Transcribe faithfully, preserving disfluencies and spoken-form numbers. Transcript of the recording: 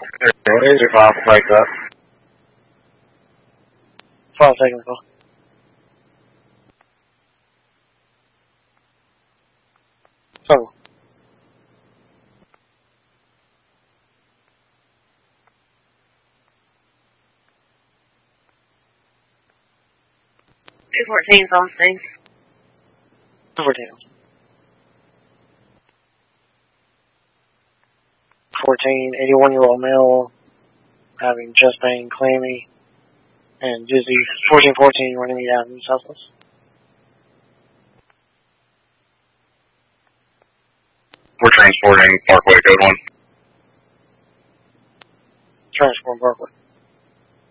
Laser five break up. Five technical. So. two fourteen's on scene. two fourteen. fourteen, eighty-one-year-old male having chest pain, clammy, and dizzy. fourteen fourteen running me out in Southwest. We're transporting Parkway, code one. Transport Parkway.